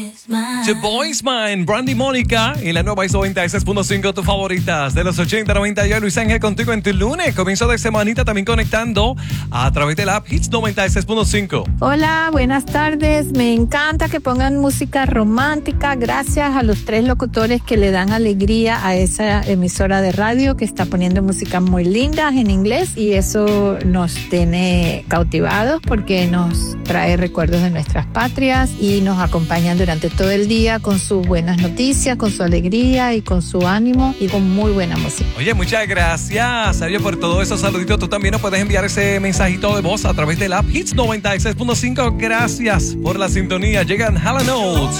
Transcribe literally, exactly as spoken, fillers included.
The Boys Mine, Brandy Mónica y la nueva Hits noventa y seis punto cinco, tus favoritas de los ochenta, noventa. Yo, Luis Ángel, contigo en tu lunes. Comienzo de semanita también conectando a través de la app Hits noventa y seis punto cinco. Hola, buenas tardes. Me encanta que pongan música romántica. Gracias a los tres locutores que le dan alegría a esa emisora de radio que está poniendo música muy linda en inglés, y eso nos tiene cautivados porque nos trae recuerdos de nuestras patrias y nos acompañan durante todo el día con sus buenas noticias, con su alegría y con su ánimo y con muy buena música. Oye, muchas gracias, Sergio, por todos esos saluditos. Tú también nos puedes enviar ese mensajito de voz a través de la app Hits noventa y seis punto cinco. Gracias por la sintonía. Llegan Hall and Oates.